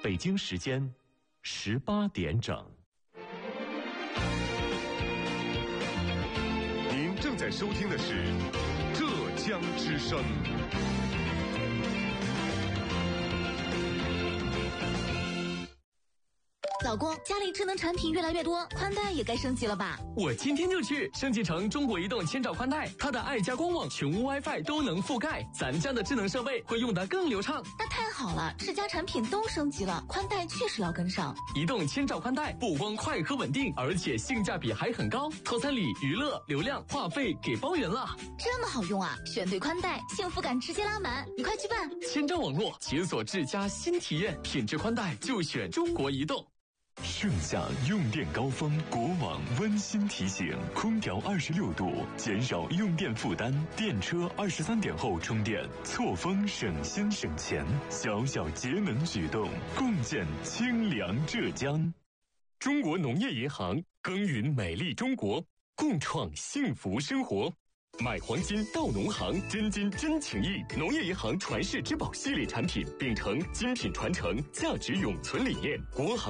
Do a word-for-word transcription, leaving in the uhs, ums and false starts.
北京时间十八点整。 您正在收听的是浙江之声。 老公，家里智能产品越来越多，宽带也该升级了吧？ 我今天就去升级成中国移动千兆宽带，它的爱家光网、全屋 WiFi 都能覆盖，咱家的智能设备会用得更流畅。 那太好了，世家产品都升级了，宽带确实要跟上。 移动千兆宽带不光快和稳定，而且性价比还很高，套餐里娱乐、流量、话费给包圆了。 这么好用啊！选对宽带，幸福感直接拉满，你快去办。 千兆网络解锁智家新体验，品质宽带就选中国移动。 盛夏用电高峰，国网温馨提醒：空调二十六度，减少用电负担；电车二十三点后充电，错峰省心省钱。小小节能举动，共建清凉浙江。 中国农业银行耕耘美丽中国，共创幸福生活。买黄金到农行，真金真情谊。农业银行传世之宝系列产品，秉承精品传承、价值永存理念，国行